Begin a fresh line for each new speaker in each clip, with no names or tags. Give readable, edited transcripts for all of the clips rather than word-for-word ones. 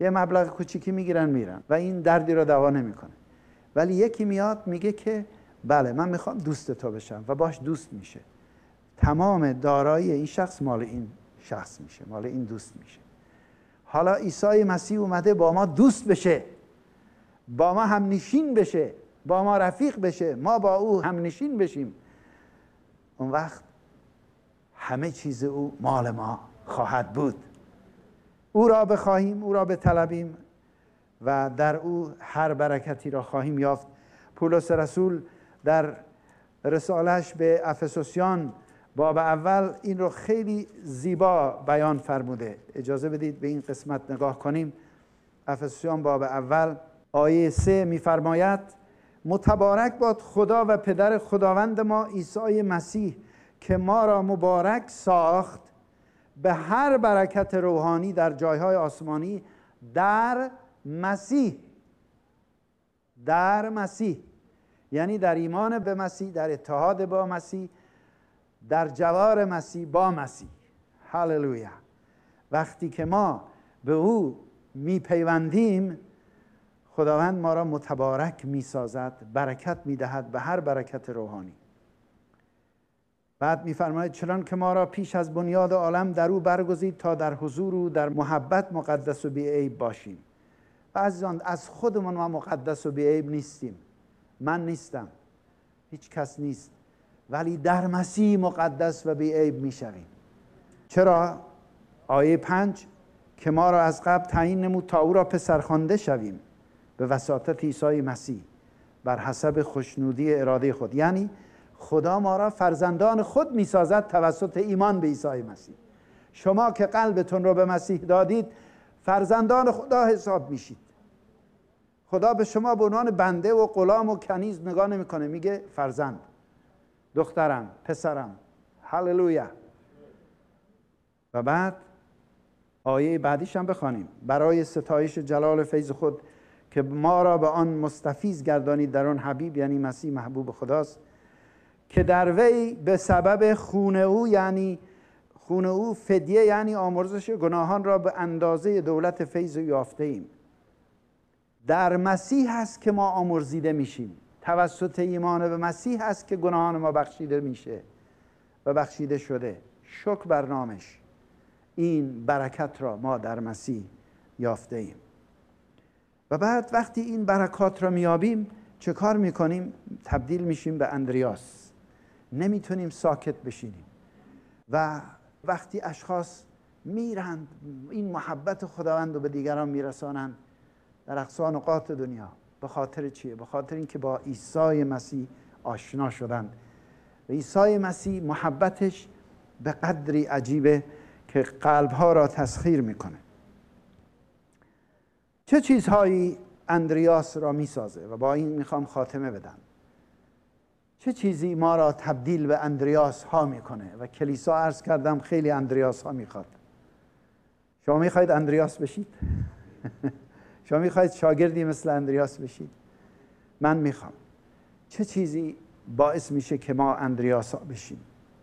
یه مبلغ کوچیکی میگیرن میرن و این دردی رو دوا نمیکنه. ولی یکی میاد میگه که بله من میخوام دوست تو بشم و باش دوست میشه، تمام دارایی این شخص مال این شخص میشه، مال این دوست میشه. حالا عیسی مسیح اومده با ما دوست بشه، با ما همنشین بشه، با ما رفیق بشه، ما با او همنشین بشیم. اون وقت همه چیز او مال ما خواهد بود. او را بخواهیم، او را بطلبیم و در او هر برکتی را خواهیم یافت. پولس رسول در رسالش به افسوسیان باب اول این رو خیلی زیبا بیان فرموده. اجازه بدید به این قسمت نگاه کنیم. افسوسیان باب اول آیه 3 می‌فرماید: متبارک باد خدا و پدر خداوند ما عیسی مسیح که ما را مبارک ساخت به هر برکت روحانی در جایهای آسمانی در مسیح. در مسیح یعنی در ایمان به مسیح، در اتحاد با مسیح، در جوار مسیح با مسیح. هللویا. وقتی که ما به او میپیوندیم، خداوند ما را متبارک میسازد، برکت میدهد به هر برکت روحانی. بعد میفرماید چنان که ما را پیش از بنیاد عالم در او برگزید تا در حضور او در محبت مقدس و بی‌عیب باشیم. و عزیزان از خودمون ما مقدس و بی‌عیب نیستیم. من نیستم، هیچ کس نیست، ولی در مسیح مقدس و بی‌عیب میشویم. چرا؟ آیه 5 که ما را از قبل تعیین نمود تا او را پسر خوانده شویم به وساطت عیسی مسیح بر حسب خوشنودی اراده خود. یعنی خدا ما را فرزندان خود میسازد توسط ایمان به عیسی مسیح. شما که قلبتون رو به مسیح دادید فرزندان خدا حساب میشید. خدا به شما به عنوان بنده و غلام و کنیز نگاه نمیکنه، میگه فرزند، دخترم، پسرم. هللویا. و بعد آیه بعدیش هم بخوانیم: برای ستایش جلال فیض خود که ما را به آن مستفیض گردانید در آن حبیب، یعنی مسیح محبوب خداست، که در وی به سبب خون او، یعنی خون او فدیه یعنی آمرزش گناهان را به اندازه دولت فیض یافته ایم. در مسیح هست که ما آمرزیده میشیم. توسط ایمان به مسیح هست که گناهان ما بخشیده میشه و بخشیده شده. شکر بر نامش. این برکت را ما در مسیح یافته ایم. و بعد وقتی این برکات را میابیم چه کار میکنیم؟ تبدیل میشیم به اندریاس. نمیتونیم ساکت بشینیم. و وقتی اشخاص میرند این محبت خداوند رو به دیگران میرسانند در اقصا نقاط دنیا، به خاطر چیه؟ به خاطر اینکه با عیسی مسیح آشنا شدند. و عیسی مسیح محبتش به قدری عجیبه که قلبها را تسخیر میکنه. چه چیزهایی اندریاس را میسازه؟ و با این میخوام خاتمه بدم. چه چیزی ما را تبدیل به اندریاس ها میکنه؟ و کلیسا عرض کردم خیلی اندریاس ها میخواد. شما میخواید اندریاس بشید؟ شما میخواید شاگردی مثل اندریاس بشید؟ من میخوام. چه چیزی باعث میشه که ما اندریاس ها بشیم؟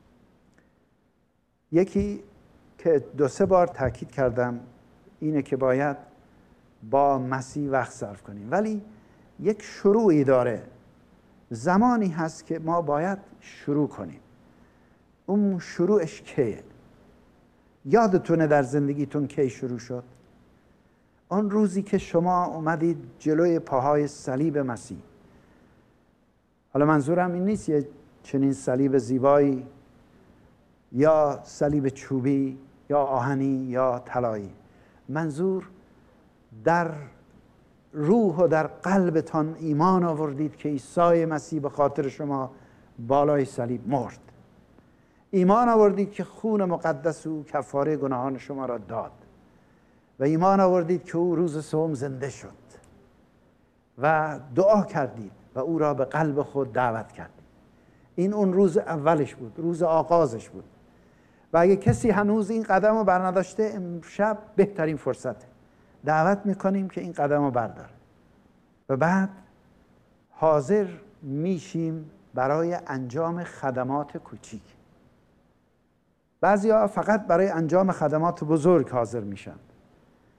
یکی که 2-3 بار تاکید کردم اینه که باید با مسیح وقت صرف کنیم، ولی یک شروعی داره. زمانی هست که ما باید شروع کنیم. اون شروعش کیه؟ یادتونه در زندگیتون کی شروع شد؟ آن روزی که شما اومدید جلوی پاهای صلیب مسیح. حالا منظورم این نیست یه چنین صلیب زیبایی یا صلیب چوبی یا آهنی یا طلایی. منظور در روح و در قلبتان ایمان آوردید که عیسی مسیح به خاطر شما بالای صلیب مرد. ایمان آوردید که خون مقدس او کفاره گناهان شما را داد. و ایمان آوردید که او روز سوم زنده شد. و دعا کردید و او را به قلب خود دعوت کردید. این اون روز اولش بود، روز آغازش بود. و اگه کسی هنوز این قدم رو برنداشته، امشب بهترین فرصته. دعوت میکنیم که این قدم رو برداره. و بعد حاضر میشیم برای انجام خدمات کوچیک. بعضیا فقط برای انجام خدمات بزرگ حاضر میشن.